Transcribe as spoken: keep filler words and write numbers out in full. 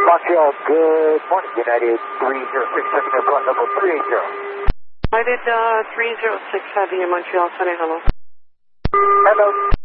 Montreal, good morning. United three zero six, checking in flight level three eighty. United uh, three zero six, have you in Montreal, Sunny, hello. Hello.